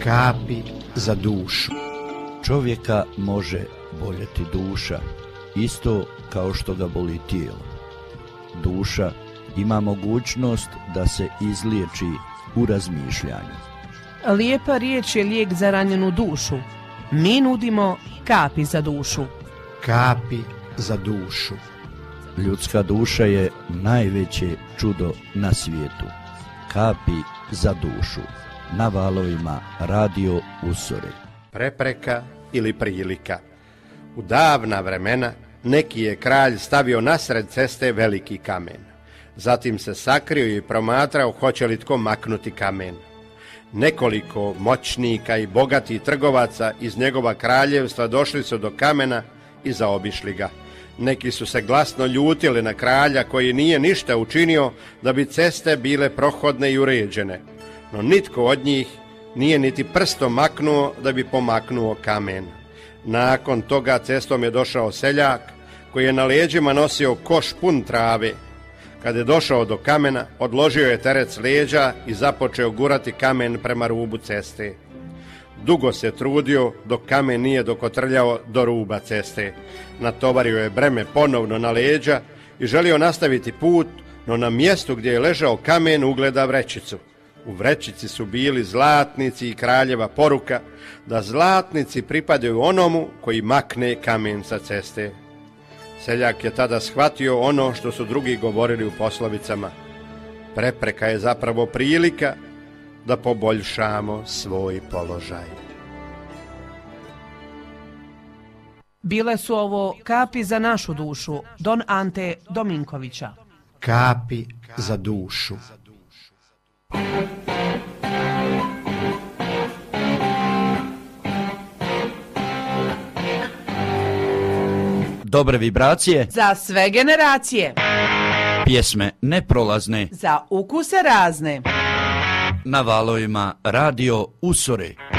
Kapi za dušu. Čovjeka može boljeti duša, isto kao što ga boli tijelo. Duša ima mogućnost da se izliječi u razmišljanju. Lijepa riječ je lijek za ranjenu dušu. Mi nudimo kapi za dušu. Kapi za dušu. Ljudska duša je najveće čudo na svijetu. Kapi za dušu. Na valovima Radio Usore. Prepreka ili prilika. U davna vremena neki je kralj stavio nasred ceste veliki kamen. Zatim se sakrio i promatrao hoće li tko maknuti kamen. Nekoliko moćnika i bogatih trgovaca iz njegova kraljevstva došli su do kamena i zaobišli ga. Neki su se glasno ljutili na kralja koji nije ništa učinio da bi ceste bile prohodne i uređene. No nitko od njih nije niti prstom maknuo da bi pomaknuo kamen. Nakon toga cestom je došao seljak koji je na leđima nosio koš pun trave. Kad je došao do kamena, odložio je teret s leđa i započeo gurati kamen prema rubu ceste. Dugo se trudio dok kamen nije dokotrljao do ruba ceste. Natovario je breme ponovno na leđa i želio nastaviti put, no na mjestu gdje je ležao kamen ugleda vrećicu. U vrećici su bili zlatnici i kraljeva poruka da zlatnici pripadaju onomu koji makne kamen sa ceste. Seljak je tada shvatio ono što su drugi govorili u poslovicama. Prepreka je zapravo prilika da poboljšamo svoj položaj. Bile su ovo kapi za našu dušu, Don Ante Dominkovića. Kapi za dušu. Dobre vibracije Za sve generacije. Pjesme neprolazne Za ukuse razne. Na valovima Radio Usore.